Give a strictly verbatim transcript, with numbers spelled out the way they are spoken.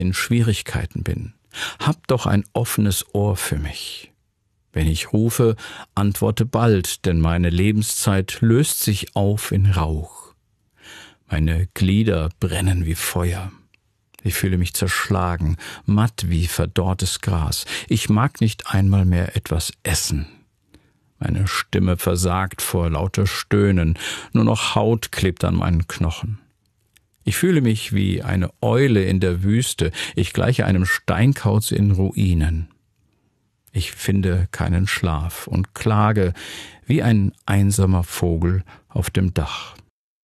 in Schwierigkeiten bin. Hab doch ein offenes Ohr für mich. Wenn ich rufe, antworte bald, denn meine Lebenszeit löst sich auf in Rauch. Meine Glieder brennen wie Feuer. Ich fühle mich zerschlagen, matt wie verdorrtes Gras. Ich mag nicht einmal mehr etwas essen. Meine Stimme versagt vor lauter Stöhnen, nur noch Haut klebt an meinen Knochen. Ich fühle mich wie eine Eule in der Wüste, ich gleiche einem Steinkauz in Ruinen. Ich finde keinen Schlaf und klage wie ein einsamer Vogel auf dem Dach.